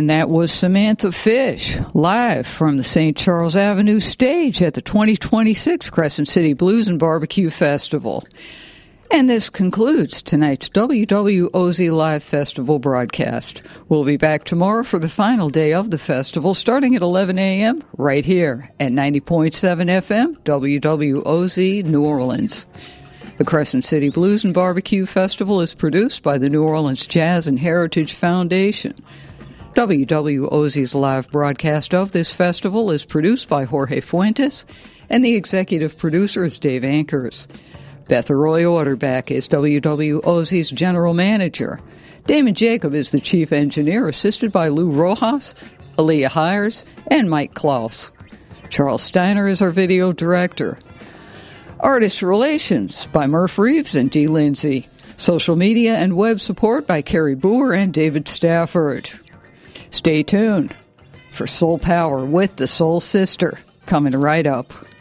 And that was Samantha Fish, live from the St. Charles Avenue stage at the 2026 Crescent City Blues and Barbecue Festival. And this concludes tonight's WWOZ Live Festival broadcast. We'll be back tomorrow for the final day of the festival, starting at 11 a.m. right here at 90.7 FM, WWOZ New Orleans. The Crescent City Blues and Barbecue Festival is produced by the New Orleans Jazz and Heritage Foundation. WWOZ's live broadcast of this festival is produced by Jorge Fuentes, and the executive producer is Dave Ankers. Beth Arroyo Orderback is WWOZ's general manager. Damon Jacob is the chief engineer, assisted by Lou Rojas, Aaliyah Hires, and Mike Klaus. Charles Steiner is our video director. Artist Relations by Murph Reeves and Dee Lindsay. Social media and web support by Carrie Boer and David Stafford. Stay tuned for Soul Power with the Soul Sister, coming right up.